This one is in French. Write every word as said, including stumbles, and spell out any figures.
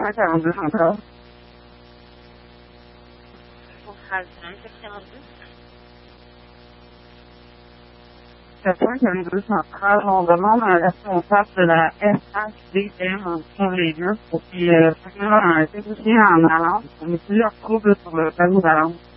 cent quarante-deux Centrale. Centrale cinq cent quarante-deux. quatre cent quarante-deux Centrale, on demande un responsable de la S H D M sur les lieux pour qu'il euh, fasse un technicien en allant. On est plusieurs troubles sur le panneau d'allant.